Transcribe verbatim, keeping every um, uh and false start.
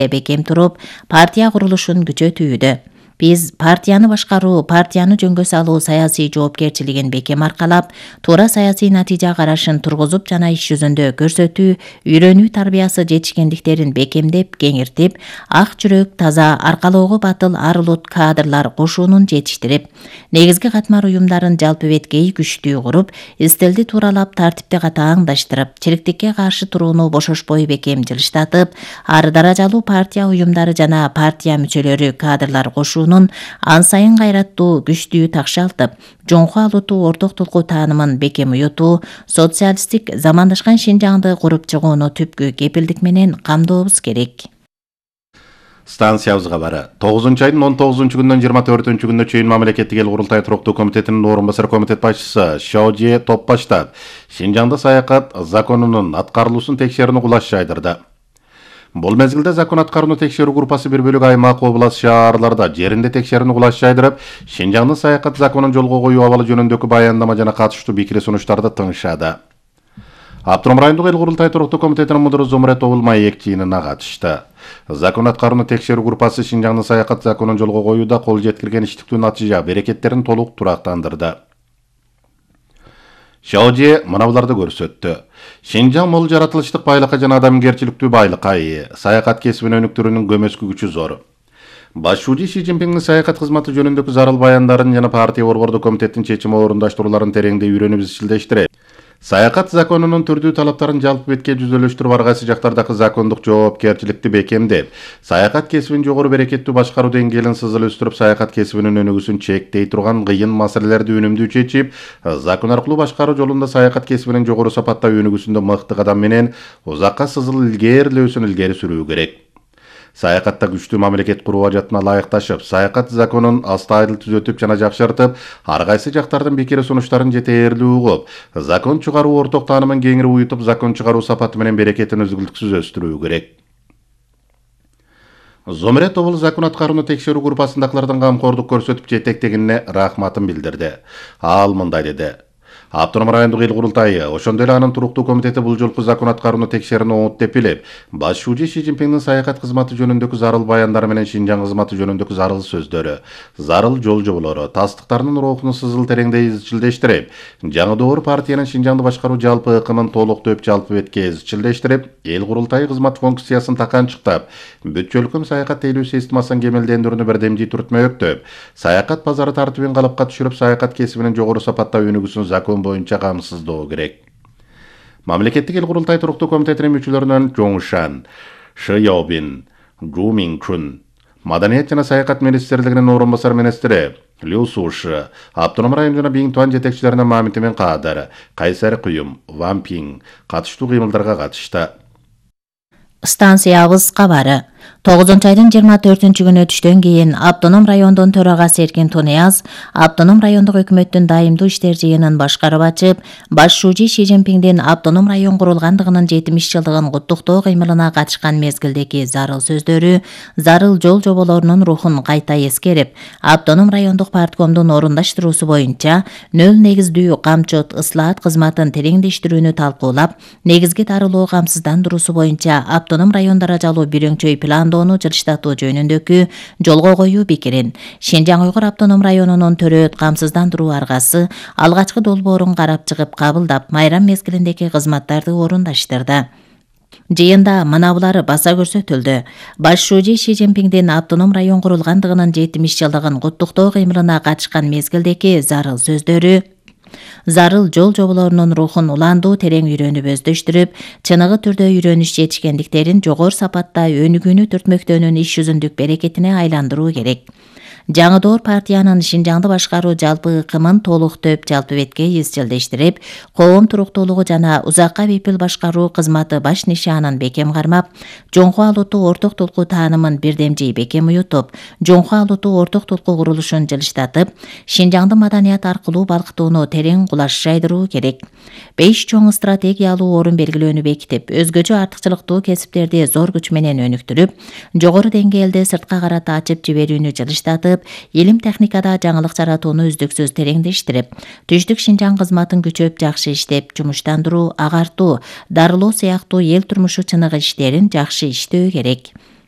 бекем туруп, партия курулушун күчөтүүдө. Биз партияны башкаруу, партияны жөнгө салуу саясий жоопкерчилигин бекем аркалап, туура саясий натыйжа карашын тургузуп жана иш жүзүндө көрсөтүү, үйрөнүү тарбиясы жетишкендиктерин бекемдеп, кеңиртип, ак жүрөк, таза, аркалоого батыл, арылут кадрлар кошуунун жетиштирип, негизги катмар уюмдарын жалпы беткей күчтүү куруп, стилди тууралап, тартипти катааңдаштырып, чириктикке каршы турууну бошошпой бекем жылыштатып, ар даражалуу партия уюмдары жана партия мүчөлөрү кадрлар кошуунун ан сайын кайраттуу, күчтүү такшалтып, жоңку алутуу орток толку таанымын бекем уютуу, социалисттик замандашкан Шинжаңды куруп чыгууну түпкү кепилдик менен камдообуз керек. Станциябыз кабары. тогузунчу айдын он тогузунчу күндөн жыйырма төртүнчү күнүнө чейин мамлекеттик эл курултай туруктуу комитетинин орун басар комитет башчысы Шаожи топ баштап, Шинжаңда саякат законунун аткарылуусун текшерүүнү кулаш жайдырды. Бул мезгилде закон аткарууну текшерүү группасы бир бөлүк аймак, област, шаарларда жеринде текшерүүнү кулаш жайдырып, Шинжаңдын саякат законун жолго коюу абалы жөнүндөгү баяндама жана катыштуу пикир сунуштарды тыңшады. Автоном райондук эл курултай туруктуу комитетинин мудуру Зумрет Обул маек жыйынына катышты. Закон аткарууну текшерүү группасы Шинжаңдын саякат законун жолго коюуда кол жеткирген иштиктүү натыйжа, берекеттерин толук турактандырды. Шаожи мынабуларды көрсөттү. Шинжаң мол жаратылыштык байлыкка жана адамгерчиликтүү байлыкка ээ, саякат кесибин өнүктүрүүнүн көмөскү күчү зор. Башчы Ши Цзиньпиндин саякат кызматы жөнүндөгү зарыл баяндарын жана партия борбордук комитеттин чечими орундаштырууларын тереңдей үйрөнүп изчилдештирет. Саякат законунун түрдүү талаптарын жалпы бетке жүзөлөштүрүп, ар кайсы жактардагы закондук жоопкерчиликти бекемдеп, саякат кесибин жогору берекеттүү башкаруу деңгээлин сызыл өстүрүп, саякат кесибинин өнүгүүсүн чектей турган кыйын маселелерди өнүмдүү чечип, закон аркылуу башкаруу жолунда саякат кесибинин жогору сапатта өнүгүүсүндө мыкты кадам менен узакка сызыл илгээрлөөсүн илгери сүрүү керек. Саякатта күчтүү мамлекет куруу ажатына ылайыкташып, саякат законун астайыл түзөтүп жана жакшыртып, ар кайсы жактардын пикир сунуштарын жетээрлүү угуп, закон чыгаруу орток таанымын кеңири уютуп, закон чыгаруу сапаты менен берекетин үзгүлтүксүз өстүрүү керек. Зумрет Обул закон аткарууну текшерүү группасындагылардын камкордук көрсөтүп жетектегенине рахматын билдирди. Ал мындай деди. Автоном райондук эл курултайы, ошондой эле анын туруктуу комитети бул жолку закон аткарууну текшерүүнү оңот деп билип, башчы Ши Цзиньпиндин саякат кызматы жөнүндөгү зарыл баяндары менен Шинжаң кызматы жөнүндөгү зарыл сөздөрү, зарыл жол жоболору, тастыктарынын рухун сызыл тереңдей изчилдештирип, жаңы доор партиянын Шинжаңды башкаруу жалпы ыкымын толуктоп жалпы бетке изчилдештирип, эл курултайы кызмат функциясын таканчыктап, бүт жөлкөм саякат тейлүү системасын кемелдендирүүнү бирдемжий түртмөктөп, саякат базары тартибин калыпка түшүрүп, саякат кесибинин жогору сапатта өнүгүүсүн закон боюнча камсыздоо керек. Мамлекеттик эл курултай туруктуу комитетинин мүчөлөрүнөн Жоңшан, Ши Яобин, Жу Минчун, Маданият жана саякат министрлигинин орун басар министри Лю Суши, Автоном район жана Биңтуан жетекчилеринин Мамити мен Кадар, Кайсар Куюм, Ван Пиң катыштуу кыймылдарга катышты. Станциябыз кабары. тогузунчу айдын жыйырма төртүнчү күнү түштөн кийин Автоном райондун төрагасы Эркин Тунияз Автоном райондук өкмөттүн дайымдуу иштер жыйынын башкарып ачып, башчы Ши Цзиньпиндин Автоном район курулгандыгынын жетимиш жылдыгын куттуктоо кыймылына катышкан мезгилдеги зарыл сөздөрү, зарыл жол жоболорунун рухун кайта эскерип, Автоном райондук парткомдун орундаштыруусу боюнча нөл негиздүү камчот ыслаат кызматын тереңдештирүүнү талкуулап, негизги дарылоо камсыздандыруусу боюнча Автоном район даражалуу бирөңчөй пландоону жылыштатуу жөнүндөгү жолго коюу пикирин Шинжаң Уйгур автоном районунун төрөөт камсыздандыруу аргасы алгачкы долбоорун карап чыгып кабылдап, майрам мезгилиндеги кызматтарды орундаштырды. Жыйында мынабулары баса көрсөтүлдү. Башчы Ши Цзиньпиндин Автоном район курулгандыгынын жетимиш жылдыгын куттуктоо кыймылына катышкан мезгилдеги зарыл сөздөрү, зарыл жол жоболорунун рухун уландуу терең үйрөнүп өздөштүрүп, чыныгы түрдө үйрөнүш жетишкендиктерин жогору сапатта өнүгүүнү түртмөктөөнүн иш жүзүндүк берекетине айландыруу керек. Жаңы доор партиянын Шинжаңды башкаруу жалпы ыкымын толуктоп жалпы бетке изчилдештирип, коом туруктуулугу жана узакка бепил башкаруу кызматы баш нишанын бекем кармап, жоңку алутуу орток толку таанымын бирдемжий бекем уютуп, жоңку алутуу орток толку курулушун жылыштатып, Шинжаңды маданият аркылуу балкытууну терең кулаш жайдыруу керек. Беш чоң стратегиялуу орун белгилөөнү бекитип, өзгөчө артыкчылыктуу кесиптерди зор күч менен өнүктүрүп, жогору деңгээлде сыртка карата ачып жиберүүнү жылыштатып, илим техникада жаңылык жаратууну үздүксүз тереңдештирип, түштүк Шинжаң кызматын күчөп жакшы иштеп, жумуштандыруу, агартуу, дарылоо сыяктуу эл турмушу чыныгы иштерин жакшы иштөө керек.